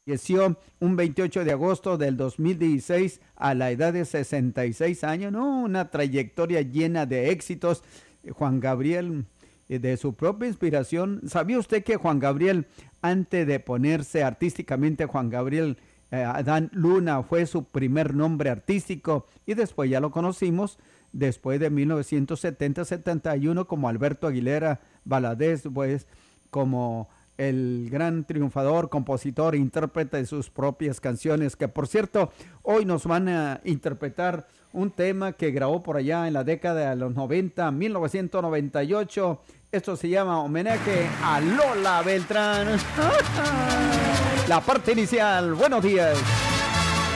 falleció un 28 de agosto del 2016 a la edad de 66 años, ¿no? Una trayectoria llena de éxitos. Juan Gabriel, de su propia inspiración. ¿Sabía usted que Juan Gabriel, antes de ponerse artísticamente Juan Gabriel Adán Luna, fue su primer nombre artístico y después ya lo conocimos después de 1970-71 como Alberto Aguilera Valadez, pues como el gran triunfador, compositor e intérprete de sus propias canciones, que por cierto, hoy nos van a interpretar un tema que grabó por allá en la década de los 90, 1998. Esto se llama Homenaje a Lola Beltrán. La parte inicial. Buenos días.